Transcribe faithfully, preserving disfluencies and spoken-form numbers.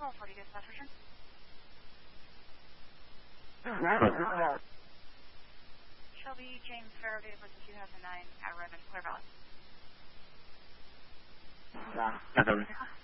twelve forty, dispatch return. Shelby James Farrow, date of birth two thousand nine, at Redmond, Clear Valley.